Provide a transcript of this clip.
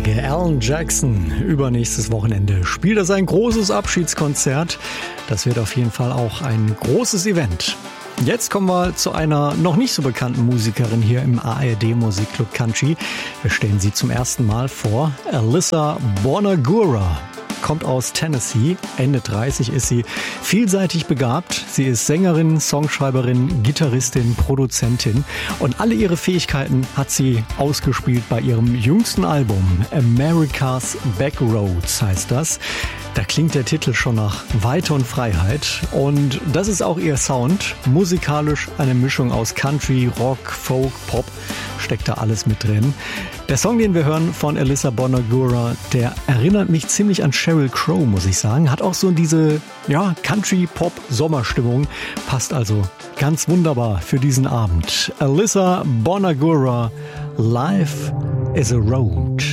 großartige Alan Jackson. Übernächstes Wochenende spielt er sein großes Abschiedskonzert. Das wird auf jeden Fall auch ein großes Event. Jetzt kommen wir zu einer noch nicht so bekannten Musikerin hier im ARD Musikclub Country. Wir stellen sie zum ersten Mal vor. Alyssa Bonagura kommt aus Tennessee. Ende 30 ist sie, vielseitig begabt. Sie ist Sängerin, Songschreiberin, Gitarristin, Produzentin. Und alle ihre Fähigkeiten hat sie ausgespielt bei ihrem jüngsten Album. America's Backroads heißt das. Da klingt der Titel schon nach Weite und Freiheit. Und das ist auch ihr Sound. Musikalisch eine Mischung aus Country, Rock, Folk, Pop. Steckt da alles mit drin. Der Song, den wir hören von Alyssa Bonagura, der erinnert mich ziemlich an Sheryl Crow, muss ich sagen. Hat auch so diese Country-Pop-Sommerstimmung. Passt also ganz wunderbar für diesen Abend. Alyssa Bonagura, Life is a Road.